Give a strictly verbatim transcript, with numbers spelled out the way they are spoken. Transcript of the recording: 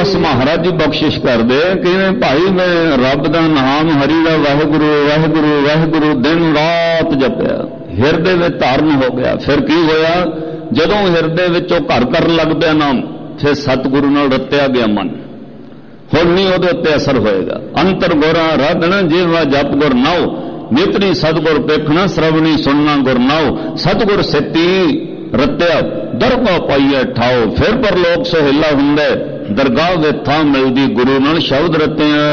रस महाराज जी बख्शिश कर दे कि भाई मैं रब दा नाम हरि दा वाहिगुरु वाहिगुरु वाहिगुरु दिन रात जपिया, हिरदे में धारण हो गया। फिर की होया, जदों हिरदे विचों घर कर लग पिया नाम, फिर सतगुरु नाल रत्या गया मन, हुण नहीं उहदे उत्ते असर होएगा। अंतर गोरा राधना जीवा जप गुर नाओ, नितनी सतगुर पेखना श्रवणी सुनना गुर नाओ। सतगुर सिती रत्या दरगाह पाईए ठाओ, फिर परलोक सुहेला हुंदा, दरगाह वे थां मिलदी गुरु नाल शब्द रत्या।